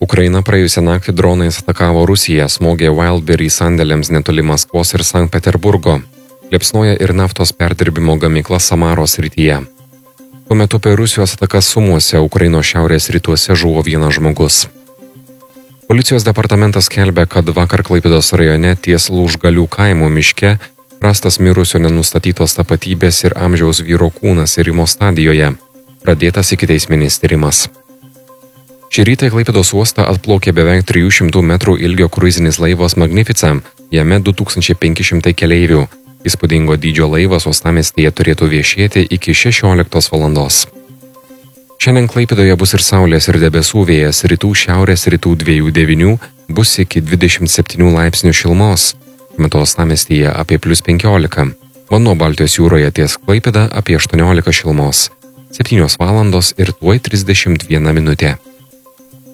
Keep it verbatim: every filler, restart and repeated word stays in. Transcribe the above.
Ukraina praėjusią naktį dronais atakavo Rusiją, smogė Wildberry sandėliams netoli Maskvos ir Sankt Peterburgo. Liepsnoja ir naftos perdirbimo gamykla Samaros srityje. Tuo metu per Rusijos atakas Sumuose, Ukrainos šiaurės rytuose žuvo vienas žmogus. Policijos departamentas skelbia, kad vakar Klaipėdos rajone ties Lūžgalių kaimo miške rastas mirusio nenustatytos tapatybės ir amžiaus vyro kūnas irimo stadijoje. Pradėtas ikiteisminis tyrimas. Šį rytą į Klaipėdos uostą atplaukė beveik trijų šimtų metrų ilgio kruizinis laivas Magnifica, jame du tūkstančiai penki šimtai keleivių. Įspūdingo dydžio laivas uostamiestyje turėtų viešėti iki šešioliktos valandos. Šiandien Klaipėdoje bus ir saulės ir debesų, vėjas rytų šiaurės rytų dviejų devynių, bus iki dvidešimt septynių laipsnių šilumos. Metu uostamiestyje apie plius penkiolika. Vanduo Baltijos jūroje ties Klaipėda apie aštuoniolika šilumos. septynios valandos ir tuoj trisdešimt viena minutė.